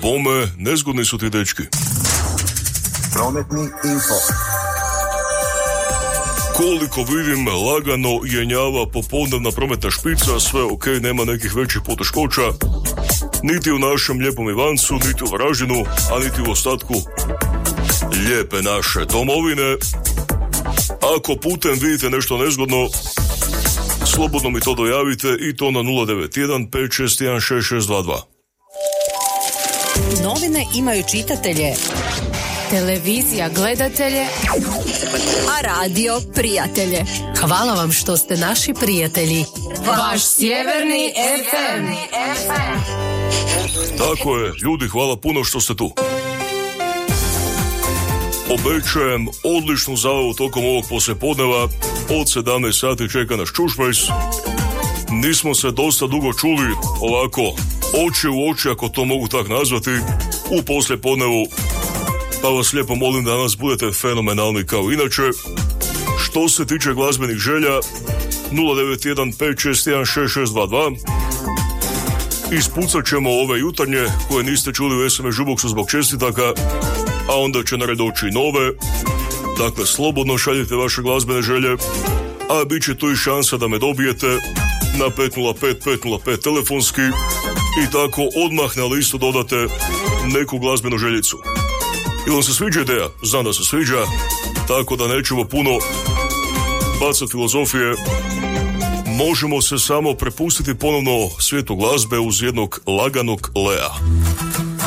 Bome, nezgodni su ti dečki. Prometni info. Koliko vidim, lagano jenjava popodnevna prometna špica, sve ok, nema nekih većih poteškoća, niti u našem lijepom Ivancu, niti u Varaždinu, a niti u ostatku lijepe naše domovine. Ako putem vidite nešto nezgodno, slobodno mi to dojavite i to na 091 561 6622. Novine imaju čitatelje, televizija gledatelje, a radio prijatelje. Hvala vam što ste naši prijatelji. Vaš sjeverni FM. Tako je, ljudi, hvala puno što ste tu. Obećajem odličnu zabavu tokom ovog poslijepodneva. Od 17 sati čeka nas čušpajs. Nismo se dosta dugo čuli ovako oči u oči, ako to mogu tak nazvati, u poslijepodnevu. Pa vas lijepo molim da danas budete fenomenalni kao inače. Što se tiče glazbenih želja, 091 561 6622. Ispucat ćemo ove jutarnje koje niste čuli u SMS Žuboksu zbog čestitaka, a onda će na red doći nove. Dakle, slobodno šaljite vaše glazbene želje, a bit će tu i šansa da me dobijete na 505 505 telefonski i tako odmah na listu dodate neku glazbenu željicu. Ili vam se sviđa ideja? Znam da se sviđa, tako da nećemo puno bacati filozofije. Možemo se samo prepustiti ponovno svijetu glazbe uz jednog laganog Lea.